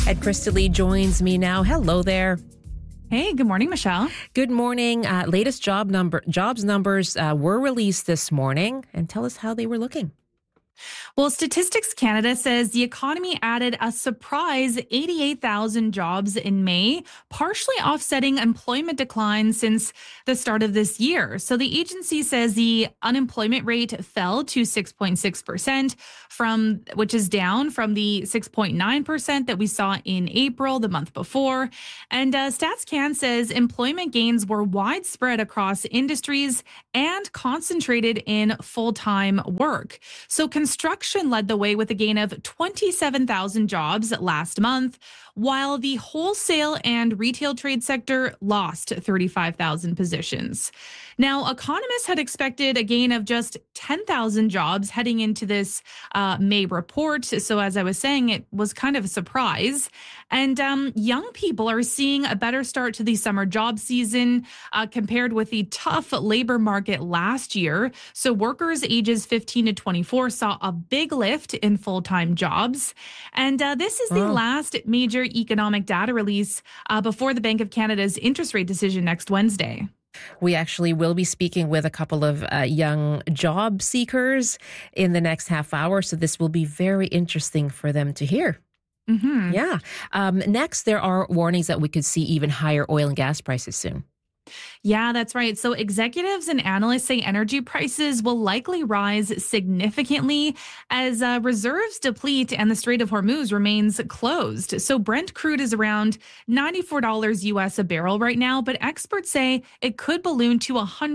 And Krista Lee joins me now. Hello there. Hey, good morning, Michelle. Good morning. Latest jobs numbers were released this morning. And tell us how they were looking. Well, Statistics Canada says the economy added a surprise 88,000 jobs in May, partially offsetting employment decline since the start of this year. So the agency says the unemployment rate fell to 6.6% which is down from the 6.9% that we saw in April, the month before. And StatsCan says employment gains were widespread across industries and concentrated in full-time work. So construction led the way with a gain of 27,000 jobs last month, while the wholesale and retail trade sector lost 35,000 positions. Now, economists had expected a gain of just 10,000 jobs heading into this May report. So as I was saying, it was kind of a surprise. And young people are seeing a better start to the summer job season compared with the tough labor market last year. So workers ages 15 to 24 saw a big lift in full-time jobs. And this is the last major economic data release before the Bank of Canada's interest rate decision next Wednesday. We actually will be speaking with a couple of young job seekers in the next half hour. So this will be very interesting for them to hear. Mm-hmm. Yeah. Next, there are warnings that we could see even higher oil and gas prices soon. Yeah, that's right. So executives and analysts say energy prices will likely rise significantly as reserves deplete and the Strait of Hormuz remains closed. So Brent crude is around $94 US a barrel right now, but experts say it could balloon to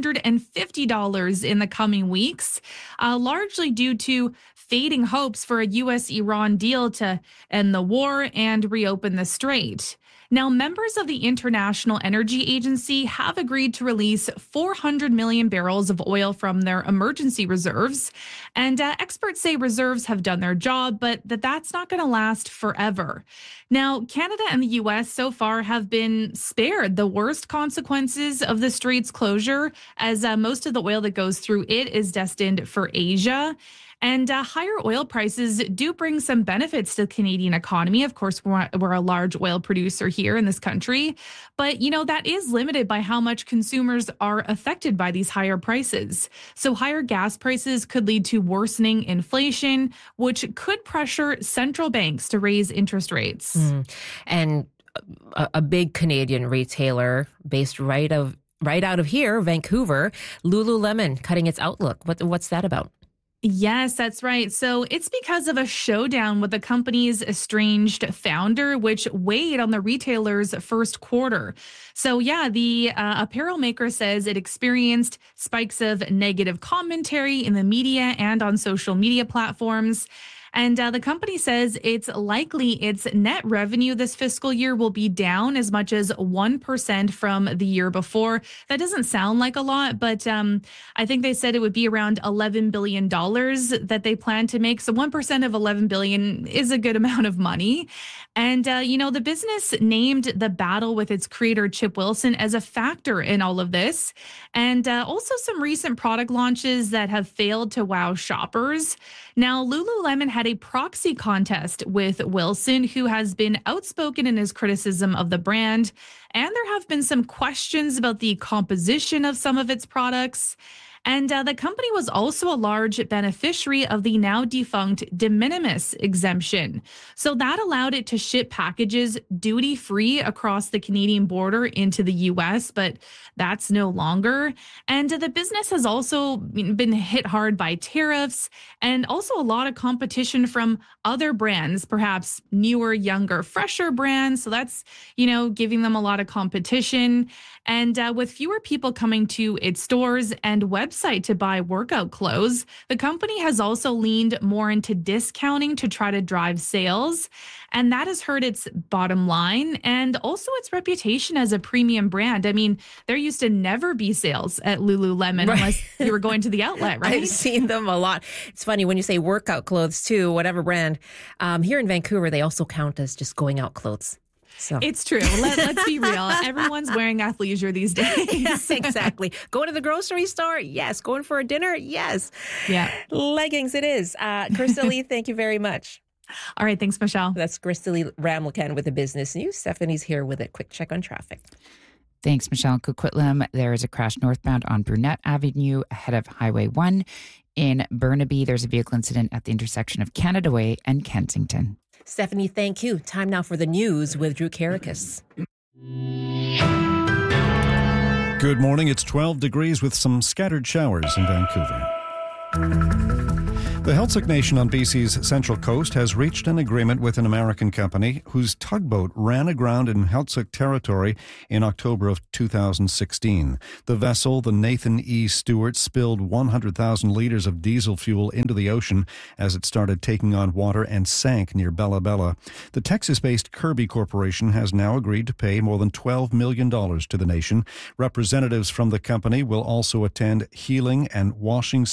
$150 in the coming weeks, largely due to fading hopes for a U.S.-Iran deal to end the war and reopen the strait. Now, members of the International Energy Agency have agreed to release 400 million barrels of oil from their emergency reserves. And experts say reserves have done their job, but that's not going to last forever. Now, Canada and the U.S. so far have been spared the worst consequences of the strait's closure, as most of the oil that goes through it is destined for Asia. And higher oil prices do bring some benefits to the Canadian economy. Of course, we're a large oil producer here in this country. But, that is limited by how much consumers are affected by these higher prices. So higher gas prices could lead to worsening inflation, which could pressure central banks to raise interest rates. And a big Canadian retailer based right out of here, Vancouver, Lululemon, cutting its outlook. What's that about? Yes, that's right. So it's because of a showdown with the company's estranged founder, which weighed on the retailer's first quarter. So yeah, the apparel maker says it experienced spikes of negative commentary in the media and on social media platforms. And the company says it's likely its net revenue this fiscal year will be down as much as 1% from the year before. That doesn't sound like a lot, but I think they said it would be around $11 billion that they plan to make. So 1% of $11 billion is a good amount of money. And, the business named the battle with its creator, Chip Wilson, as a factor in all of this. And also some recent product launches that have failed to wow shoppers. Now, Lululemon had a proxy contest with Wilson, who has been outspoken in his criticism of the brand. And there have been some questions about the composition of some of its products. And the company was also a large beneficiary of the now defunct de minimis exemption. So that allowed it to ship packages duty-free across the Canadian border into the U.S., but that's no longer. And the business has also been hit hard by tariffs and also a lot of competition from other brands, perhaps newer, younger, fresher brands. So that's, giving them a lot of competition. And with fewer people coming to its stores and website to buy workout clothes, the company has also leaned more into discounting to try to drive sales. And that has hurt its bottom line and also its reputation as a premium brand. I mean, there used to never be sales at Lululemon unless you were going to the outlet, right? I've seen them a lot. It's funny when you say workout clothes too, whatever brand. Here in Vancouver, they also count as just going out clothes. So. It's true. Let's be real. Everyone's wearing athleisure these days. Yes, exactly. Going to the grocery store? Yes. Going for a dinner? Yes. Yeah. Leggings it is. Krista Lee, thank you very much. All right. Thanks, Michelle. That's Christy Ramlakan with the business news. Stephanie's here with a quick check on traffic. Thanks, Michelle. Coquitlam, there is a crash northbound on Brunette Avenue ahead of Highway 1. In Burnaby, there's a vehicle incident at the intersection of Canada Way and Kensington. Stephanie, thank you. Time now for the news with Drew Karakis. Good morning. It's 12 degrees with some scattered showers in Vancouver. The Heiltsuk Nation on BC's Central Coast has reached an agreement with an American company whose tugboat ran aground in Heiltsuk territory in October of 2016. The vessel, the Nathan E. Stewart, spilled 100,000 liters of diesel fuel into the ocean as it started taking on water and sank near Bella Bella. The Texas-based Kirby Corporation has now agreed to pay more than $12 million to the nation. Representatives from the company will also attend healing and washing